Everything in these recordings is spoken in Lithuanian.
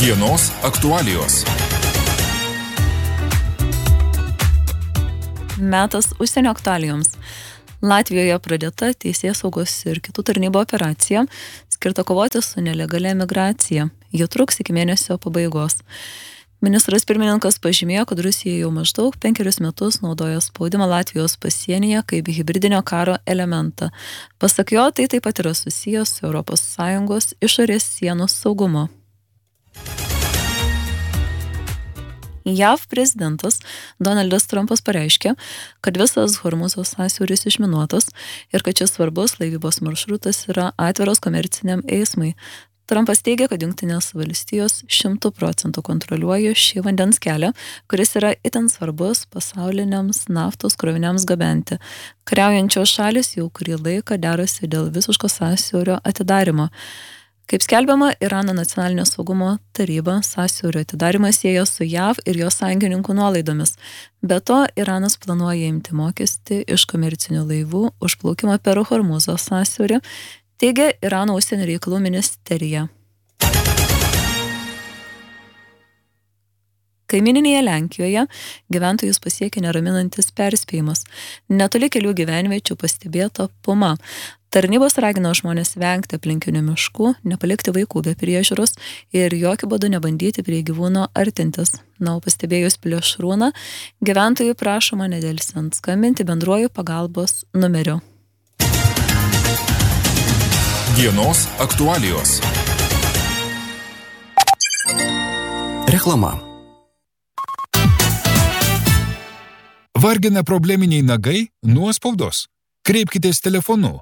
Dienos aktualijos. Metas užsienio aktualijoms. Latvijoje pradėta teisėsaugos ir kitų tarnybų operacija, skirta kovoti su nelegalia migracija. Ji truks iki mėnesio pabaigos. Ministras pirmininkas pažymėjo, kad Rusija jau maždaug 5 metus naudoja spaudimą Latvijos pasienyje kaip hibridinio karo elementą. Pasak jo, tai taip pat yra susijęs su ES išorės sienų saugumu. JAV prezidentas Donaldas Trumpas pareiškė, kad visas Hormuzo sąsiauris išminuotas ir kad šis svarbus laivybos maršrutas yra atviras komerciniam eismui. Trumpas teigia, kad Jungtinės valstijos 100% kontroliuoja šį vandens kelią, kuris yra itin svarbus pasauliniams naftos kroviniams gabenti. Kariaujančios šalis jau kurį laiką derasi dėl visiško sąsiaurio atidarymo. Kaip skelbiama, Irano nacionalinio saugumo taryba sąsiaurio atidarimą sieja su JAV ir jos sąjungininkų nuolaidomis. Be to, Iranas planuoja imti mokestį iš komercinių laivų už plaukimą per Hormuzo sąsiaurį, teigia Irano užsienio reikalų ministerija. Kaimyninėje Lenkijoje gyventojus pasiekė neraminantis perspėjimas. Netoli kelių gyvenviečių pastebėta puma. Tarnybos ragino žmonės vengti aplinkinių miškų, nepalikti vaikų be priežiūros ir jokiu būdu nebandyti prie gyvūno artintis. O pastebėjus plėšrūną, gyventojų prašoma nedelsiant skambinti bendruoju pagalbos numeriu. Dienos aktualijos. Reklama. Vargina probleminiai nagai, nuospaudos? Kreipkitės telefonu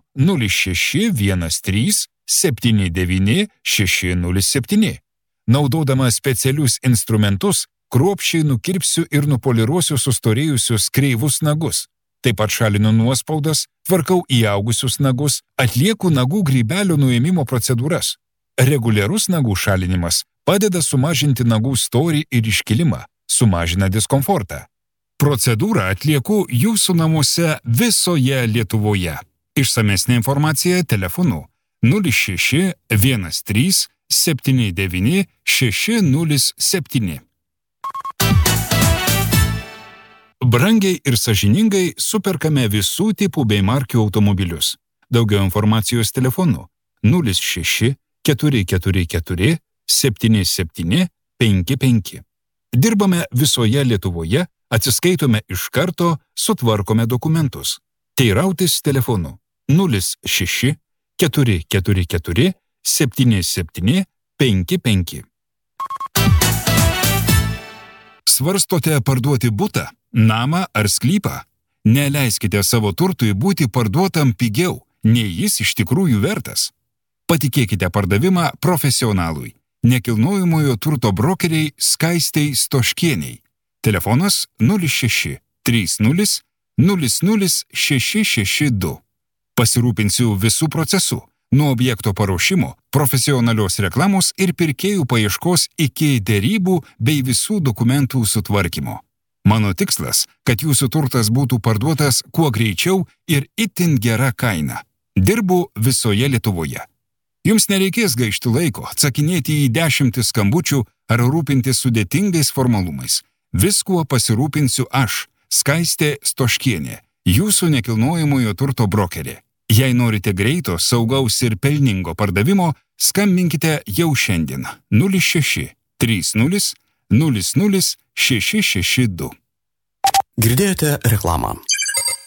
0613 79 607. Naudodama specialius instrumentus, kruopščiai nukirpsiu ir nupoliruosiu sustorėjusius kreivus nagus. Taip pat šalinu nuospaudas, tvarkau įaugusius nagus, atlieku nagų grybelio nuėmimo procedūras. Reguliarus nagų šalinimas padeda sumažinti nagų storį ir iškilimą, sumažina diskomfortą. Procedūrą atlieku jūsų namuose visoje Lietuvoje. Išsamesnė informacija telefonu 06 13 79 607. Brangiai ir sąžiningai superkame visų tipų bei markių automobilius. Daugiau informacijos telefonu 06 444 77 55. Dirbame visoje Lietuvoje, atsiskaitome iš karto, sutvarkome dokumentus. Teirautis telefonu 06 444 77 55. Svarstote parduoti butą, namą ar sklypą? Neleiskite savo turtui būti parduotam pigiau, nei jis iš tikrųjų vertas. Patikėkite pardavimą profesionalui, nekilnojamojo turto brokeriai Skaistei Stoškieniai. Telefonas 06 30 00 662. Pasirūpinsiu visų procesų, nuo objekto paruošimo, profesionalios reklamos ir pirkėjų paieškos iki derybų bei visų dokumentų sutvarkymo. Mano tikslas, kad jūsų turtas būtų parduotas kuo greičiau ir itin gera kaina. Dirbu visoje Lietuvoje. Jums nereikės gaišti laiko, atsakinėti į 10 skambučių ar rūpintis sudėtingais formalumais. Viskuo pasirūpinsiu aš, Skaistė Stoškienė, jūsų nekilnojamojo turto brokerė. Jei norite greito, saugaus ir pelningo pardavimo, skambinkite jau šiandien 06 30 00 662. Girdėjote reklamą.